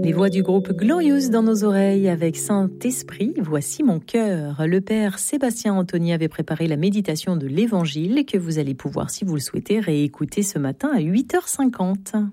Les voix du groupe Glorious dans nos oreilles avec Saint-Esprit, voici mon cœur. Le père Sébastien Anthony avait préparé la méditation de l'Évangile que vous allez pouvoir, si vous le souhaitez, réécouter ce matin à 8h50.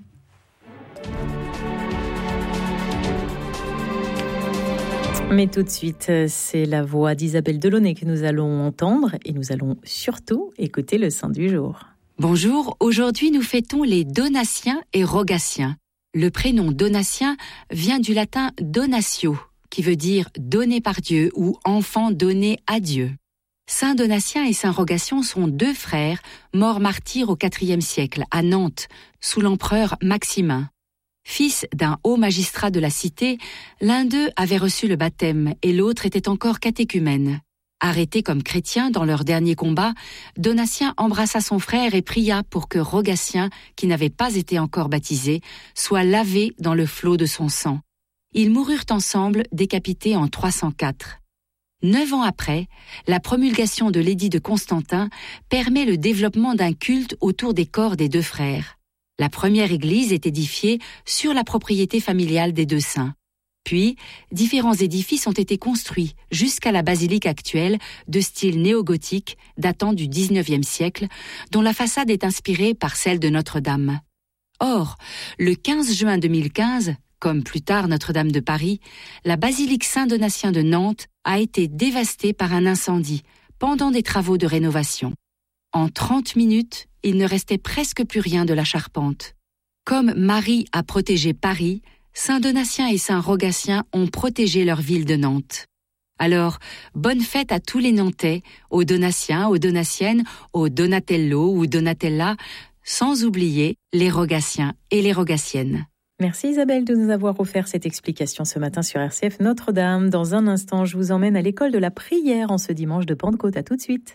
Mais tout de suite, c'est la voix d'Isabelle Delaunay que nous allons entendre et nous allons surtout écouter le saint du jour. Bonjour, aujourd'hui nous fêtons les Donatiens et Rogatiens. Le prénom Donatien vient du latin donatio, qui veut dire donné par Dieu ou enfant donné à Dieu. Saint Donatien et Saint Rogation sont deux frères morts martyrs au IVe siècle à Nantes, sous l'empereur Maximin. Fils d'un haut magistrat de la cité, l'un d'eux avait reçu le baptême et l'autre était encore catéchumène. Arrêté comme chrétien dans leur dernier combat, Donatien embrassa son frère et pria pour que Rogatien, qui n'avait pas été encore baptisé, soit lavé dans le flot de son sang. Ils moururent ensemble, décapités en 304. 9 ans après, la promulgation de l'édit de Constantin permet le développement d'un culte autour des corps des deux frères. La première église est édifiée sur la propriété familiale des deux saints. Puis, différents édifices ont été construits jusqu'à la basilique actuelle de style néogothique datant du XIXe siècle, dont la façade est inspirée par celle de Notre-Dame. Or, le 15 juin 2015, comme plus tard Notre-Dame de Paris, la basilique Saint-Donatien de Nantes a été dévastée par un incendie pendant des travaux de rénovation. En 30 minutes, il ne restait presque plus rien de la charpente. Comme Marie a protégé Paris, Saint Donatien et Saint Rogatien ont protégé leur ville de Nantes. Alors, bonne fête à tous les Nantais, aux Donatiens, aux Donatiennes, aux Donatello ou Donatella, sans oublier les Rogatiens et les Rogatiennes. Merci Isabelle de nous avoir offert cette explication ce matin sur RCF Notre-Dame. Dans un instant, je vous emmène à l'école de la prière en ce dimanche de Pentecôte. À tout de suite.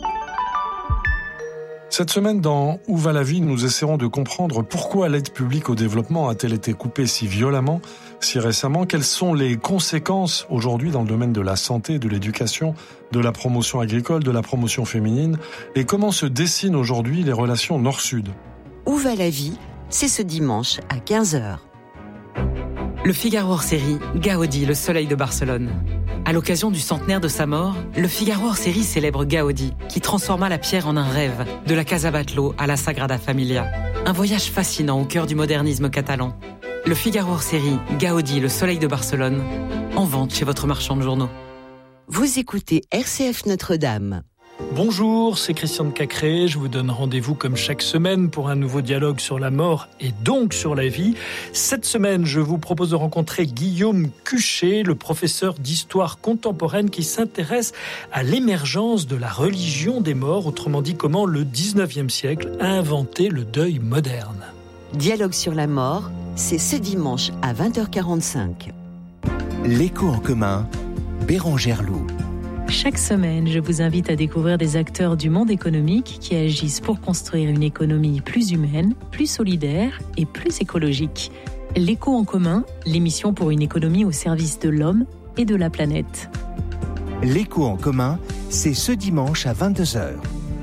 Cette semaine, dans Où va la vie, nous essaierons de comprendre pourquoi l'aide publique au développement a-t-elle été coupée si violemment, si récemment. Quelles sont les conséquences aujourd'hui dans le domaine de la santé, de l'éducation, de la promotion agricole, de la promotion féminine, et comment se dessinent aujourd'hui les relations nord-sud. Où va la vie, c'est ce dimanche à 15h. Le Figaro hors-série Gaudi, le soleil de Barcelone. À l'occasion du centenaire de sa mort, le Figaro hors-série célèbre Gaudi, qui transforma la pierre en un rêve, de la Casa Batlló à la Sagrada Familia. Un voyage fascinant au cœur du modernisme catalan. Le Figaro hors-série Gaudi, le soleil de Barcelone, en vente chez votre marchand de journaux. Vous écoutez RCF Notre-Dame. Bonjour, c'est Christian de Cacré. Je vous donne rendez-vous comme chaque semaine pour un nouveau dialogue sur la mort et donc sur la vie. Cette semaine, je vous propose de rencontrer Guillaume Cuchet, le professeur d'histoire contemporaine qui s'intéresse à l'émergence de la religion des morts, autrement dit comment le 19e siècle a inventé le deuil moderne. Dialogue sur la mort, c'est ce dimanche à 20h45. L'écho en commun, Bérangère Loup. Chaque semaine, je vous invite à découvrir des acteurs du monde économique qui agissent pour construire une économie plus humaine, plus solidaire et plus écologique. L'écho en commun, l'émission pour une économie au service de l'homme et de la planète. L'écho en commun, c'est ce dimanche à 22h.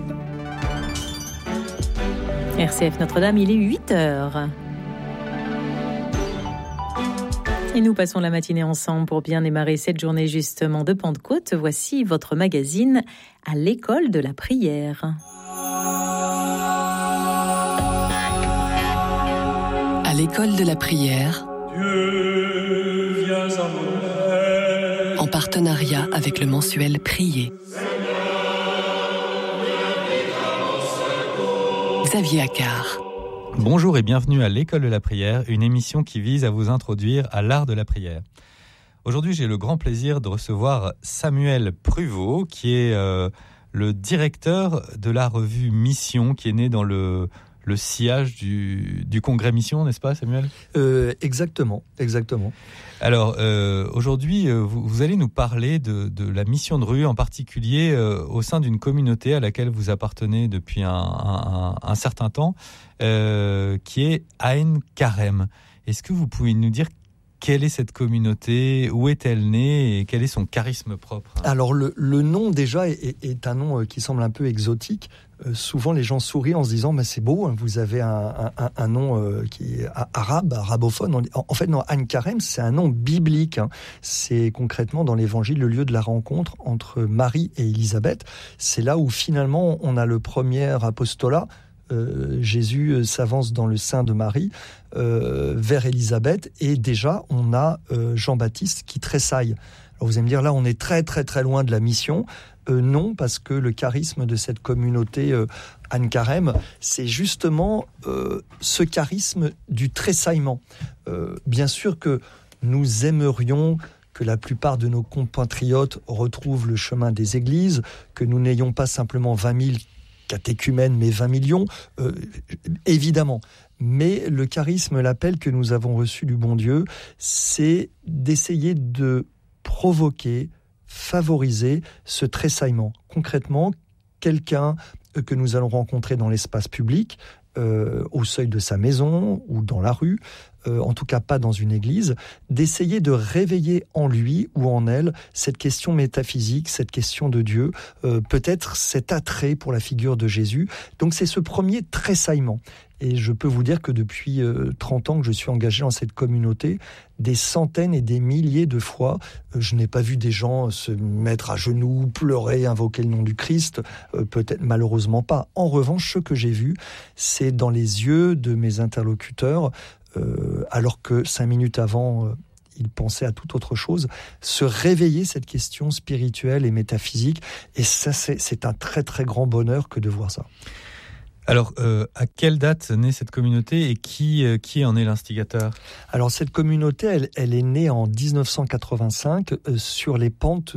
RCF Notre-Dame, il est 8h. Et nous passons la matinée ensemble pour bien démarrer cette journée justement de Pentecôte. Voici votre magazine à l'école de la prière. À l'école de la prière, en partenariat avec le mensuel Prier. Xavier Accard. Bonjour et bienvenue à l'École de la prière, une émission qui vise à vous introduire à l'art de la prière. Aujourd'hui, j'ai le grand plaisir de recevoir Samuel Pruvot, qui est le directeur de la revue Mission, qui est né dans le sillage du congrès Mission, n'est-ce pas Samuel ? Exactement. Alors, aujourd'hui, vous allez nous parler de la mission de rue, en particulier au sein d'une communauté à laquelle vous appartenez depuis un certain temps, qui est Ain Carem. Est-ce que vous pouvez nous dire Quelle est cette communauté? Où est-elle née? Et quel est son charisme propre? Alors le nom déjà est un nom qui semble un peu exotique. Souvent les gens sourient en se disant c'est beau, hein, vous avez un nom qui est arabophone. En fait non, An Karem c'est un nom biblique, hein. C'est concrètement dans l'évangile le lieu de la rencontre entre Marie et Élisabeth. C'est là où finalement on a le premier apostolat. Jésus s'avance dans le sein de Marie vers Élisabeth, et déjà on a Jean-Baptiste qui tressaille. Alors vous allez me dire, là on est très très très loin de la mission. Non, parce que le charisme de cette communauté An Karem, c'est justement ce charisme du tressaillement. Bien sûr que nous aimerions que la plupart de nos compatriotes retrouvent le chemin des églises, que nous n'ayons pas simplement 20 000 catéchumènes, mais 20 millions, évidemment. Mais le charisme, l'appel que nous avons reçu du bon Dieu, c'est d'essayer de provoquer, favoriser ce tressaillement. Concrètement, quelqu'un que nous allons rencontrer dans l'espace public, au seuil de sa maison ou dans la rue, en tout cas pas dans une église, d'essayer de réveiller en lui ou en elle cette question métaphysique, cette question de Dieu, peut-être cet attrait pour la figure de Jésus. Donc c'est ce premier tressaillement. Et je peux vous dire que depuis 30 ans que je suis engagé dans cette communauté, des centaines et des milliers de fois, je n'ai pas vu des gens se mettre à genoux, pleurer, invoquer le nom du Christ, peut-être malheureusement pas. En revanche, ce que j'ai vu, c'est dans les yeux de mes interlocuteurs, alors que 5 minutes avant, ils pensaient à toute autre chose, se réveiller cette question spirituelle et métaphysique. Et ça, c'est un très très grand bonheur que de voir ça. Alors, à quelle date naît cette communauté et qui en est l'instigateur? Alors, cette communauté, elle est née en 1985 sur les pentes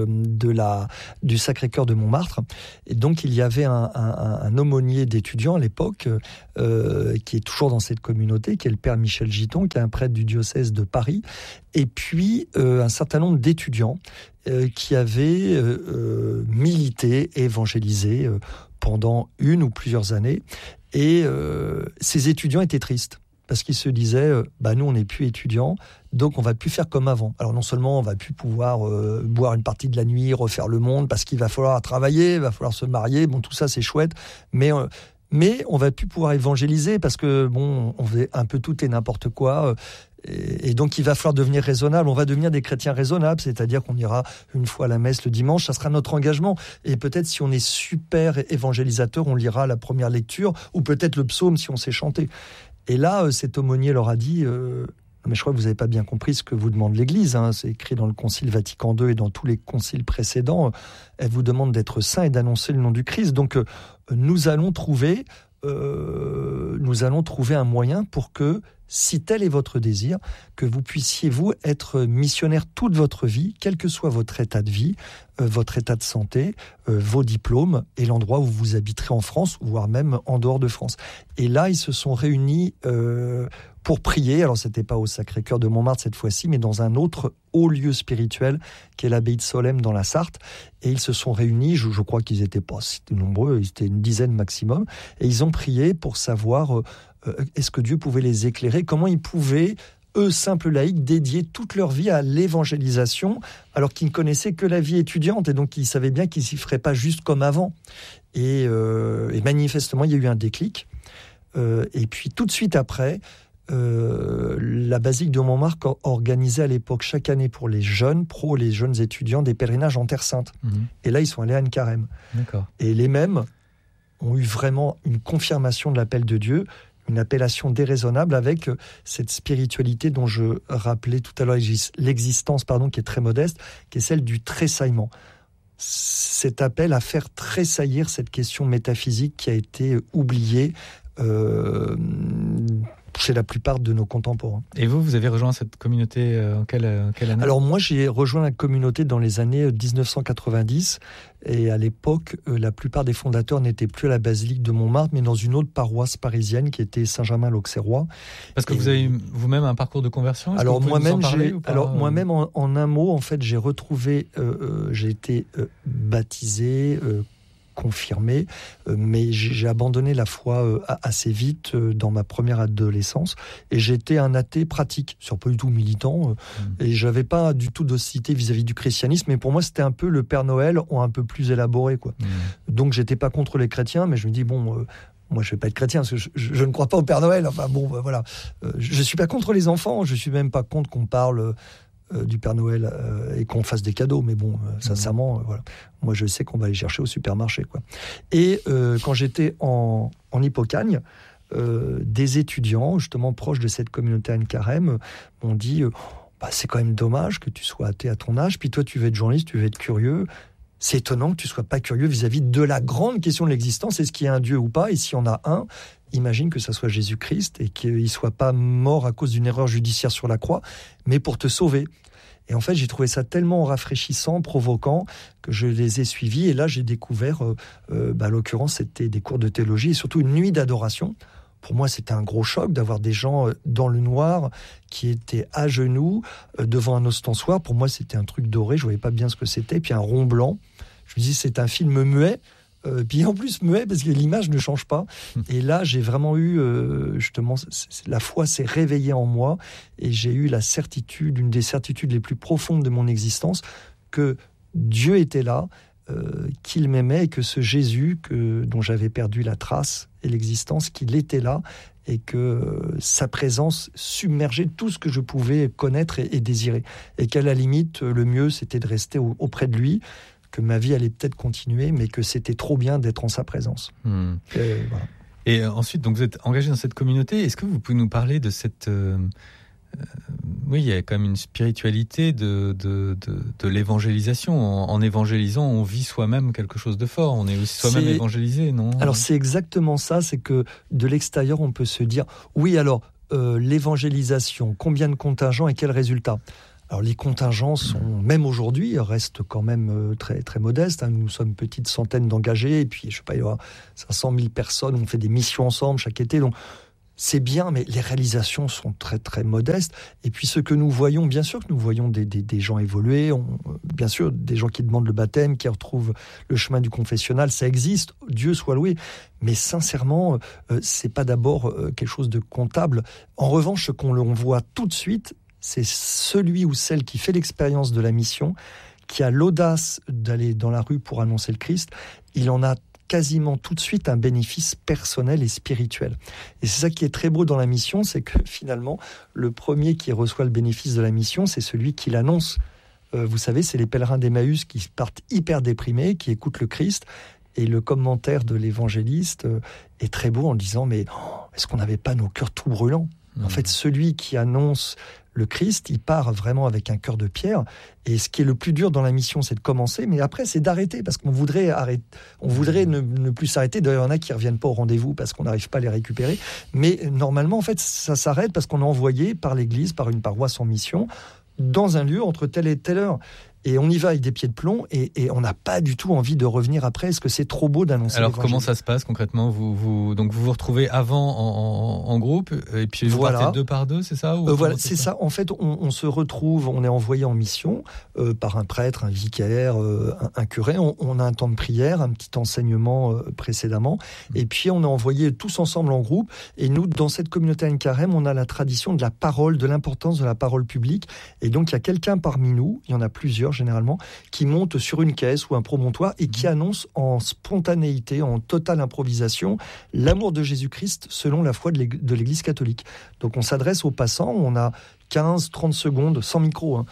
du Sacré-Cœur de Montmartre. Et donc, il y avait un aumônier d'étudiants à l'époque qui est toujours dans cette communauté, qui est le père Michel Giton, qui est un prêtre du diocèse de Paris. Et puis, un certain nombre d'étudiants qui avaient milité, évangélisé pendant une ou plusieurs années. Et ces étudiants étaient tristes, parce qu'ils se disaient, nous on n'est plus étudiants, donc on va plus faire comme avant. Alors non seulement on va plus pouvoir boire une partie de la nuit, refaire le monde, parce qu'il va falloir travailler, il va falloir se marier, bon tout ça c'est chouette, mais on va plus pouvoir évangéliser, parce que on faisait un peu tout et n'importe quoi. Et donc, il va falloir devenir raisonnable. On va devenir des chrétiens raisonnables, c'est-à-dire qu'on ira une fois à la messe le dimanche, ça sera notre engagement. Et peut-être, si on est super évangélisateur, on lira la première lecture, ou peut-être le psaume si on sait chanter. Et là, cet aumônier leur a dit mais je crois que vous n'avez pas bien compris ce que vous demande l'Église. Hein. C'est écrit dans le Concile Vatican II et dans tous les conciles précédents. Elle vous demande d'être saint et d'annoncer le nom du Christ. Donc, nous allons trouver un moyen pour que, si tel est votre désir, que vous puissiez, vous, être missionnaire toute votre vie, quel que soit votre état de vie, votre état de santé, vos diplômes et l'endroit où vous habiterez en France, voire même en dehors de France. Et là, ils se sont réunis pour prier. Alors, c'était pas au Sacré-Cœur de Montmartre cette fois-ci, mais dans un autre haut lieu spirituel, qui est l'abbaye de Solesmes dans la Sarthe. Et ils se sont réunis, je crois qu'ils n'étaient pas si nombreux, ils étaient une dizaine maximum, et ils ont prié pour savoir est-ce que Dieu pouvait les éclairer, comment ils pouvaient, eux, simples laïcs, dédier toute leur vie à l'évangélisation, alors qu'ils ne connaissaient que la vie étudiante, et donc ils savaient bien qu'ils ne s'y feraient pas juste comme avant. Et manifestement, il y a eu un déclic. Et puis, tout de suite après, la basilique de Montmartre organisait à l'époque chaque année pour les jeunes pros, les jeunes étudiants, des pèlerinages en Terre Sainte. Et là, ils sont allés à An Karem. D'accord. Et les mêmes ont eu vraiment une confirmation de l'appel de Dieu, une appellation déraisonnable avec cette spiritualité dont je rappelais tout à l'heure l'existence, qui est très modeste, qui est celle du tressaillement. Cet appel à faire tressaillir cette question métaphysique qui a été oubliée chez la plupart de nos contemporains. Et vous avez rejoint cette communauté en quelle année ? Alors moi, j'ai rejoint la communauté dans les années 1990, et à l'époque, la plupart des fondateurs n'étaient plus à la basilique de Montmartre, mais dans une autre paroisse parisienne qui était Saint-Germain-l'Auxerrois. Parce que vous avez vous-même un parcours de conversion ? Alors moi-même, en un mot, en fait, j'ai retrouvé, j'ai été baptisé, confirmé, mais j'ai abandonné la foi assez vite dans ma première adolescence, et j'étais un athée pratique, c'est pas du tout militant, et j'avais pas du tout d'hostilité vis-à-vis du christianisme, mais pour moi c'était un peu le Père Noël un peu plus élaboré, quoi. Donc j'étais pas contre les chrétiens, mais je me dis moi, je vais pas être chrétien parce que je ne crois pas au Père Noël. Enfin bon, voilà. Je suis pas contre les enfants. Je suis même pas contre qu'on parle du Père Noël et qu'on fasse des cadeaux. Mais bon, sincèrement, voilà. Moi, je sais qu'on va les chercher au supermarché, quoi. Et quand j'étais en Hippocagne, des étudiants, justement proches de cette communauté Anne Carême, m'ont dit c'est quand même dommage que tu sois athée à ton âge. Puis toi, tu veux être journaliste, tu veux être curieux. C'est étonnant que tu ne sois pas curieux vis-à-vis de la grande question de l'existence. Est-ce qu'il y a un Dieu ou pas ? Et s'il y en a un, imagine que ça soit Jésus-Christ et qu'il ne soit pas mort à cause d'une erreur judiciaire sur la croix, mais pour te sauver. Et en fait, j'ai trouvé ça tellement rafraîchissant, provoquant, que je les ai suivis. Et là, j'ai découvert, à l'occurrence, c'était des cours de théologie et surtout une nuit d'adoration. Pour moi, c'était un gros choc d'avoir des gens dans le noir qui étaient à genoux devant un ostensoir. Pour moi, c'était un truc doré. Je ne voyais pas bien ce que c'était. Puis un rond blanc. Je me dis, c'est un film muet. Puis en plus, muet, parce que l'image ne change pas. Et là, j'ai vraiment eu, justement, la foi s'est réveillée en moi. Et j'ai eu la certitude, une des certitudes les plus profondes de mon existence, que Dieu était là, qu'il m'aimait et que ce Jésus dont j'avais perdu la trace et l'existence, qu'il était là et que sa présence submergeait tout ce que je pouvais connaître et désirer. Et qu'à la limite, le mieux, c'était de rester auprès de lui, que ma vie allait peut-être continuer, mais que c'était trop bien d'être en sa présence. Voilà. Et ensuite, donc, vous êtes engagé dans cette communauté. Est-ce que vous pouvez nous parler de cette... Oui, il y a quand même une spiritualité de l'évangélisation. En évangélisant, on vit soi-même quelque chose de fort. On est aussi soi-même évangélisé, non ? Alors, c'est exactement ça. C'est que de l'extérieur, on peut se dire, oui, alors, l'évangélisation, combien de contingents et quels résultats ? Alors, les contingents sont, même aujourd'hui, restent quand même très, très modestes. Nous sommes une petite centaine d'engagés. Et puis, je ne sais pas, il y aura 500 000 personnes. On fait des missions ensemble chaque été. Donc, c'est bien, mais les réalisations sont très très modestes. Et puis ce que nous voyons, bien sûr que nous voyons des gens évoluer, bien sûr des gens qui demandent le baptême, qui retrouvent le chemin du confessionnal, ça existe, Dieu soit loué. Mais sincèrement, c'est pas d'abord quelque chose de comptable. En revanche, ce qu'on voit tout de suite, c'est celui ou celle qui fait l'expérience de la mission, qui a l'audace d'aller dans la rue pour annoncer le Christ. Il en a quasiment tout de suite un bénéfice personnel et spirituel. Et c'est ça qui est très beau dans la mission, c'est que finalement, le premier qui reçoit le bénéfice de la mission, c'est celui qui l'annonce. Vous savez, c'est les pèlerins d'Emmaüs qui partent hyper déprimés, qui écoutent le Christ, et le commentaire de l'évangéliste est très beau en disant « Mais est-ce qu'on n'avait pas nos cœurs tout brûlants ?» En fait, celui qui annonce le Christ, il part vraiment avec un cœur de pierre. Et ce qui est le plus dur dans la mission, c'est de commencer, mais après, c'est d'arrêter, parce qu'on voudrait arrêter, on voudrait ne plus s'arrêter. D'ailleurs, il y en a qui ne reviennent pas au rendez-vous parce qu'on n'arrive pas à les récupérer. Mais normalement, en fait, ça s'arrête parce qu'on est envoyé par l'Église, par une paroisse en mission, dans un lieu entre telle et telle heure. Et on y va avec des pieds de plomb et on n'a pas du tout envie de revenir après. Est-ce que c'est trop beau d'annoncer l'évangile ? Alors comment ça se passe concrètement ? Vous vous retrouvez avant en groupe et puis vous partez 2 par 2, c'est ça ? Voilà, c'est ça. En fait, on se retrouve, on est envoyé en mission par un prêtre, un vicaire, un curé. On a un temps de prière, un petit enseignement précédemment. Et puis on est envoyé tous ensemble en groupe. Et nous, dans cette communauté Anne Carême, on a la tradition de la parole, de l'importance de la parole publique. Et donc il y a quelqu'un parmi nous, il y en a plusieurs généralement, qui monte sur une caisse ou un promontoire et qui annonce en spontanéité, en totale improvisation, l'amour de Jésus-Christ selon la foi de l'Église catholique. Donc on s'adresse aux passants, on a 15-30 secondes, sans micro,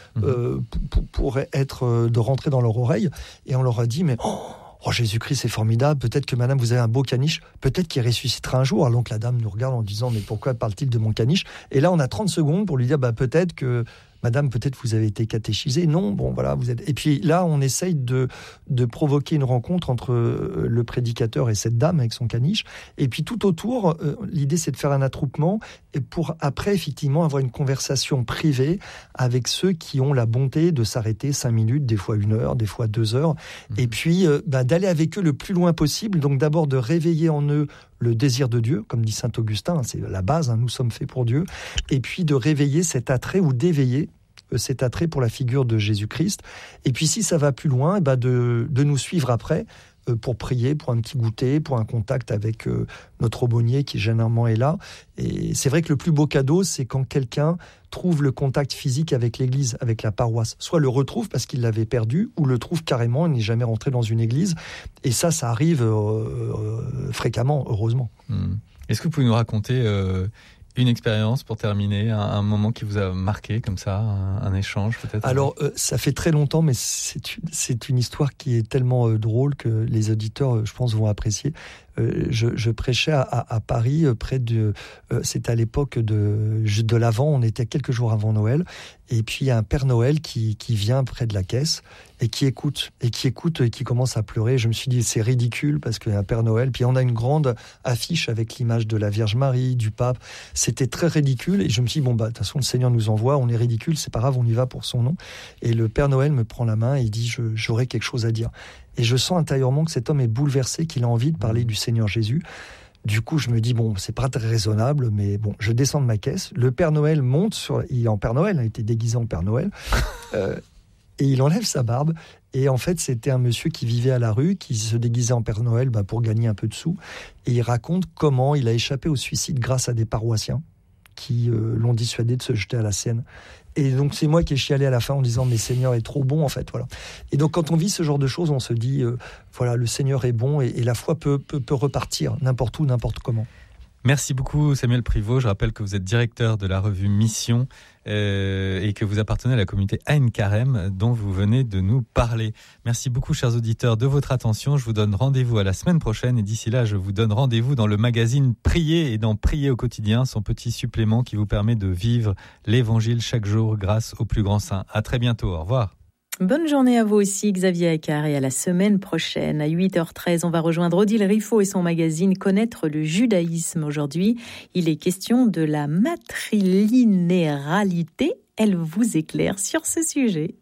pour de rentrer dans leur oreille, et on leur a dit, mais... Oh, Jésus-Christ, c'est formidable. Peut-être que madame, vous avez un beau caniche. Peut-être qu'il ressuscitera un jour. Alors donc la dame nous regarde en disant, mais pourquoi parle-t-il de mon caniche ? Et là, on a 30 secondes pour lui dire, peut-être que... Madame, peut-être vous avez été catéchisée. Non, bon, voilà, vous êtes... Et puis là, on essaye de provoquer une rencontre entre le prédicateur et cette dame avec son caniche. Et puis tout autour, l'idée, c'est de faire un attroupement et pour après, effectivement, avoir une conversation privée avec ceux qui ont la bonté de s'arrêter 5 minutes, des fois 1 heure, des fois 2 heures. Et puis, d'aller avec eux le plus loin possible. Donc d'abord, de réveiller en eux le désir de Dieu, comme dit saint Augustin, c'est la base, nous sommes faits pour Dieu, et puis de réveiller cet attrait ou d'éveiller cet attrait pour la figure de Jésus-Christ. Et puis si ça va plus loin, de nous suivre après, pour prier, pour un petit goûter, pour un contact avec notre aumônier qui généralement est là. Et c'est vrai que le plus beau cadeau, c'est quand quelqu'un trouve le contact physique avec l'église, avec la paroisse. Soit le retrouve parce qu'il l'avait perdu, ou le trouve carrément, il n'est jamais rentré dans une église. Et ça arrive fréquemment, heureusement. Est-ce que vous pouvez nous raconter une expérience pour terminer, un moment qui vous a marqué comme ça, un échange peut-être? Alors, ça fait très longtemps, mais c'est une histoire qui est tellement drôle que les auditeurs, je pense, vont apprécier. Je prêchais à Paris, c'était à l'époque de l'Avent, on était quelques jours avant Noël, et puis il y a un Père Noël qui vient près de la caisse et qui écoute et qui commence à pleurer. Je me suis dit, c'est ridicule parce qu'il y a un Père Noël, puis on a une grande affiche avec l'image de la Vierge Marie, du pape. C'était très ridicule, et je me suis dit, de toute façon, le Seigneur nous envoie, on est ridicule, c'est pas grave, on y va pour son nom. Et le Père Noël me prend la main et il dit, j'aurais quelque chose à dire. Et je sens intérieurement que cet homme est bouleversé, qu'il a envie de parler du Seigneur Jésus. Du coup, je me dis, c'est pas très raisonnable, mais je descends de ma caisse. Le Père Noël il est en Père Noël, il a été déguisé en Père Noël, et il enlève sa barbe. Et en fait, c'était un monsieur qui vivait à la rue, qui se déguisait en Père Noël pour gagner un peu de sous. Et il raconte comment il a échappé au suicide grâce à des paroissiens qui l'ont dissuadé de se jeter à la Seine. Et donc c'est moi qui ai chialé à la fin en disant, mais Seigneur est trop bon, en fait, voilà. Et donc quand on vit ce genre de choses, on se dit, le Seigneur est bon, et la foi peut repartir n'importe où, n'importe comment. Merci beaucoup Samuel Privot. Je rappelle que vous êtes directeur de la revue Mission et que vous appartenez à la communauté Ain Carême dont vous venez de nous parler. Merci beaucoup chers auditeurs de votre attention. Je vous donne rendez-vous à la semaine prochaine, et d'ici là je vous donne rendez-vous dans le magazine Prier et dans Prier au quotidien, son petit supplément qui vous permet de vivre l'évangile chaque jour grâce au plus grand saint. À très bientôt, au revoir. Bonne journée à vous aussi, Xavier Accart, et à la semaine prochaine. À 8h13, on va rejoindre Odile Riffaut et son magazine Connaître le judaïsme. Aujourd'hui, il est question de la matrilinéarité. Elle vous éclaire sur ce sujet.